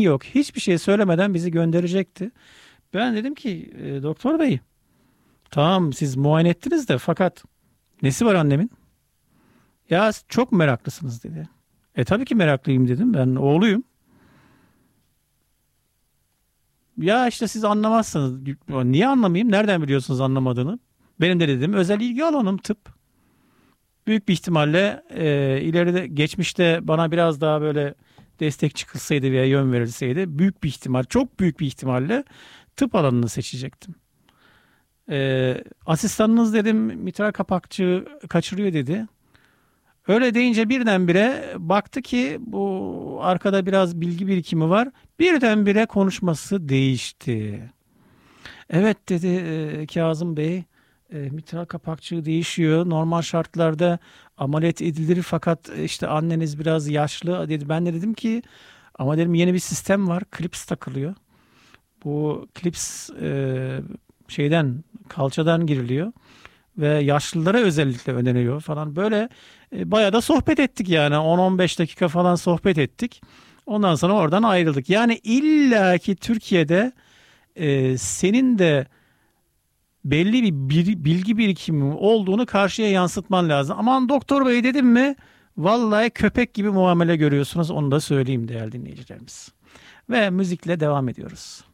yok. Hiçbir şey söylemeden bizi gönderecekti. Ben dedim ki doktor bey, tamam siz muayene ettiniz de fakat nesi var annemin? Ya çok meraklısınız dedi. Tabii ki meraklıyım dedim. Ben oğluyum. Ya işte siz anlamazsınız. Niye anlamayayım? Nereden biliyorsunuz anlamadığını? Benim de dedim özel ilgi alanım tıp. Büyük bir ihtimalle ileride geçmişte bana biraz daha böyle destek çıkılsaydı veya yön verilseydi büyük bir ihtimal, çok büyük bir ihtimalle tıp alanını seçecektim. Asistanınız dedim mitral kapakçığı kaçırıyor dedi. Öyle deyince birdenbire baktı ki bu arkada biraz bilgi birikimi var. Birdenbire konuşması değişti. Evet dedi Kazım Bey, mitral kapakçığı değişiyor. Normal şartlarda ameliyat edilir fakat işte anneniz biraz yaşlı dedi. Ben de dedim ki ama dedim yeni bir sistem var. Klips takılıyor. Bu klips şeyden kalçadan giriliyor ve yaşlılara özellikle öneriyor falan. Böyle bayağı da sohbet ettik yani 10-15 dakika falan sohbet ettik. Ondan sonra oradan ayrıldık. Yani illaki Türkiye'de senin de belli bir bilgi birikimi olduğunu karşıya yansıtman lazım. Aman doktor bey dedim mi vallahi köpek gibi muamele görüyorsunuz, onu da söyleyeyim değerli dinleyicilerimiz. Ve müzikle devam ediyoruz.